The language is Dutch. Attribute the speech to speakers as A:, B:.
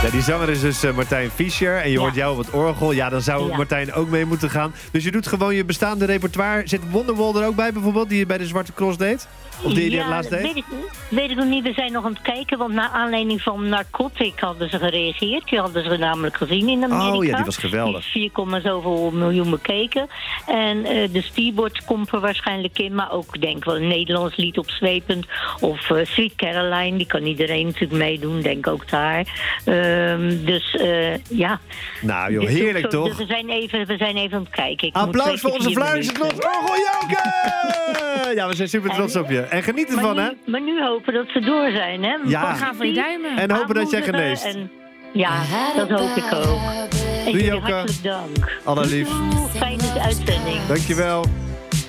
A: Ja, die zanger is dus Martijn Fischer. En je hoort jou op het orgel. Ja, dan zou Martijn ook mee moeten gaan. Dus je doet gewoon je bestaande repertoire. Zit Wonderwall er ook bij bijvoorbeeld, die je bij de Zwarte Cross deed? Of die je laatst deed?
B: Weet ik nog niet. We zijn nog aan het kijken. Want naar aanleiding van Narcotic hadden ze gereageerd. Die hadden ze namelijk gezien in Amerika.
A: Oh ja, die was geweldig.
B: 4, zoveel miljoen bekeken. En de Speedboat komt er waarschijnlijk in. Maar ook denk wel een Nederlands lied opzwepend. Of Sweet Caroline. Die kan iedereen natuurlijk meedoen. Denk ook daar. Ja.
A: Nou joh, heerlijk toch?
B: Dus we zijn even aan het kijken.
A: Applaus voor onze Vlaamse trots, Orgel Joke! Ja, we zijn super trots op je. En geniet ervan, hè?
B: Maar nu hopen dat ze door zijn, hè?
A: Ja.
C: We gaan van je duimen.
A: En hopen dat jij geneest.
B: Ja, dat hoop ik ook.
A: Doei, Joke.
B: Hartelijk dank.
A: Allerliefst.
B: Fijne uitzending.
A: Dankjewel.